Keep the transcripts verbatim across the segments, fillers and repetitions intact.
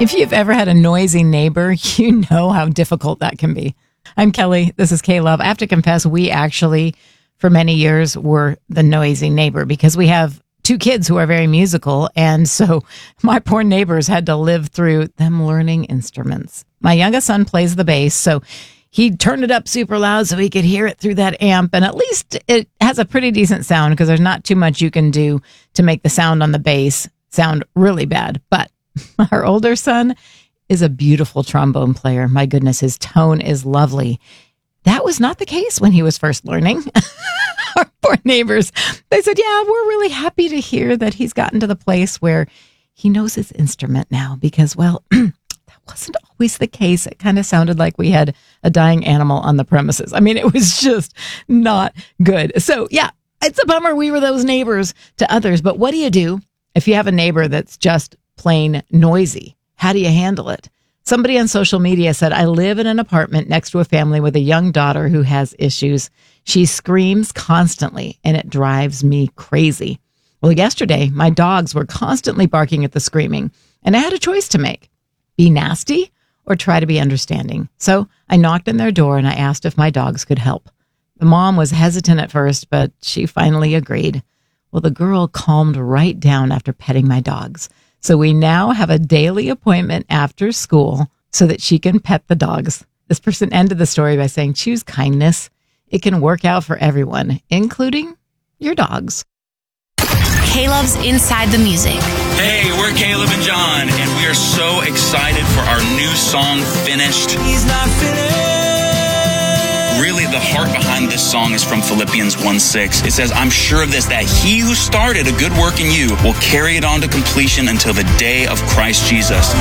If you've ever had a noisy neighbor, you know how difficult that can be. I'm Kelly. This is K-Love. I have to confess, we actually, for many years, were the noisy neighbor because we have two kids who are very musical. And so my poor neighbors had to live through them learning instruments. My youngest son plays the bass, so he turned it up super loud so he could hear it through that amp. And at least it has a pretty decent sound because there's not too much you can do to make the sound on the bass sound really bad. But our older son is a beautiful trombone player. My goodness, his tone is lovely. That was not the case when he was first learning. Our poor neighbors, they said, yeah, we're really happy to hear that he's gotten to the place where he knows his instrument now because, well, that wasn't always the case. It kind of sounded like we had a dying animal on the premises. I mean, it was just not good. So, yeah, it's a bummer we were those neighbors to others. But what do you do if you have a neighbor that's just plain noisy? How do you handle it? Somebody on social media said, I live in an apartment next to a family with a young daughter who has issues. She screams constantly and it drives me crazy. Well, yesterday, my dogs were constantly barking at the screaming and I had a choice to make. Be nasty or try to be understanding. So I knocked on their door and I asked if my dogs could help. The mom was hesitant at first, but she finally agreed. Well, the girl calmed right down after petting my dogs. So we now have a daily appointment after school so that she can pet the dogs. This person ended the story by saying, choose kindness. It can work out for everyone, including your dogs. K-Love's Inside the Music. Hey, we're Caleb and John, and we are so excited for our new song, Finished. He's not finished. Really, the heart behind this song is from Philippians one six. It says, I'm sure of this, that he who started a good work in you will carry it on to completion until the day of Christ Jesus.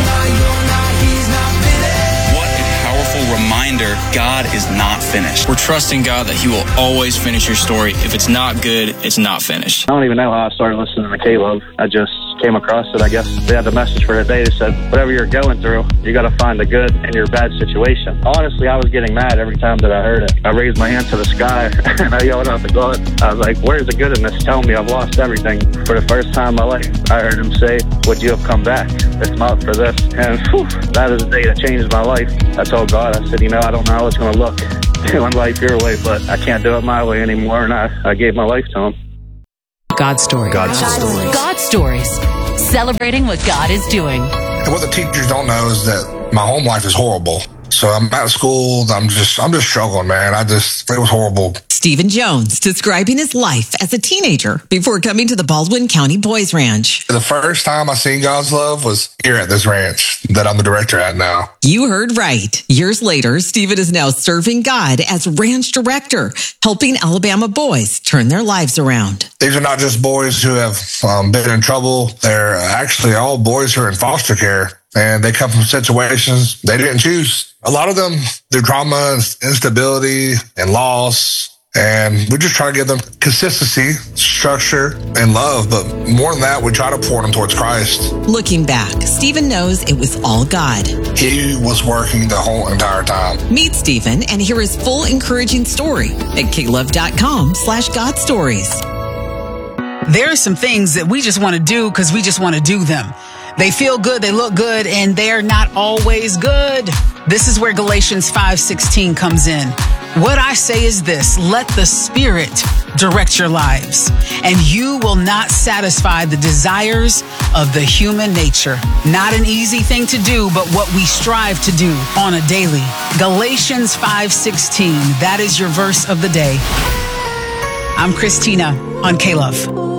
What a powerful reminder, God is not finished. We're trusting God that he will always finish your story. If it's not good, it's not finished. I don't even know how I started listening to K-Love. I just came across it. I guess they had the message for today. They said, whatever you're going through, you got to find the good in your bad situation. Honestly, I was getting mad every time that I heard it. I raised my hand to the sky and I yelled out to God. I was like, where's the good in this? Tell me I've lost everything. For the first time in my life, I heard him say, would you have come back this month for this? And whew, that is the day that changed my life. I told God, I said, you know, I don't know how it's going to look doing life your way, but I can't do it my way anymore. And I, I gave my life to him. God stories. God stories. God stories. Celebrating what God is doing. And what the teachers don't know is that my home life is horrible. So I'm out of school. I'm just, I'm just struggling, man. I just, it was horrible. Stephen Jones describing his life as a teenager before coming to the Baldwin County Boys Ranch. The first time I seen God's love was here at this ranch that I'm the director at now. You heard right. Years later, Stephen is now serving God as ranch director, helping Alabama boys turn their lives around. These are not just boys who have um, been in trouble. They're actually all boys who are in foster care. And they come from situations they didn't choose. A lot of them through trauma, instability, and loss. And we just try to give them consistency, structure, and love. But more than that, we try to pour them towards Christ. Looking back, Stephen knows it was all God. He was working the whole entire time. Meet Stephen and hear his full encouraging story at klove.com slash God stories. There are some things that we just want to do because we just want to do them. They feel good, they look good, and they're not always good. This is where Galatians five sixteen comes in. What I say is this, let the Spirit direct your lives, and you will not satisfy the desires of the human nature. Not an easy thing to do, but what we strive to do on a daily. Galatians five sixteen, that is your verse of the day. I'm Christina on K-Love.